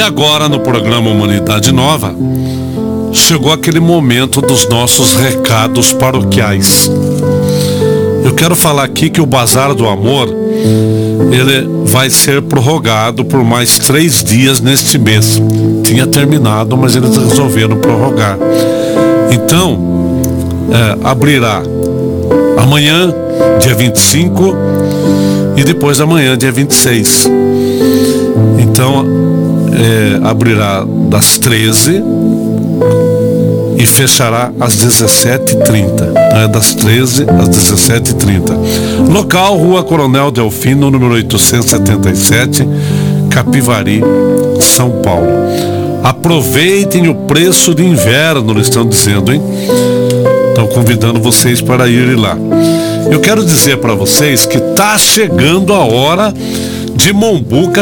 agora no programa Humanidade Nova, chegou aquele momento dos nossos recados paroquiais. Eu quero falar aqui que o Bazar do Amor, ele vai ser prorrogado por mais 3 dias neste mês. Tinha terminado, mas eles resolveram prorrogar. Então, abrirá amanhã, dia 25, e depois amanhã, dia 26. Então, abrirá das 13 e fechará às 17h30, das 13 às 17h30. Local, Rua Coronel Delfino, número 877, Capivari, São Paulo. Aproveitem o preço de inverno, eles estão dizendo, hein? Estão convidando vocês para irem lá. Eu quero dizer para vocês que está chegando a hora de Mombuca